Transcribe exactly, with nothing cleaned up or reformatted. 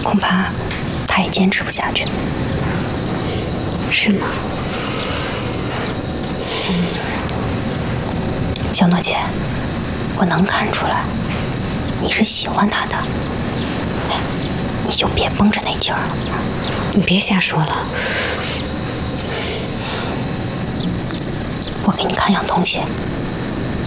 恐怕他也坚持不下去。 是吗？ 嗯，小诺姐，我能看出来你是喜欢他的，哎，你就别绷着那劲儿了。 你别瞎说了。 我给你看样东西，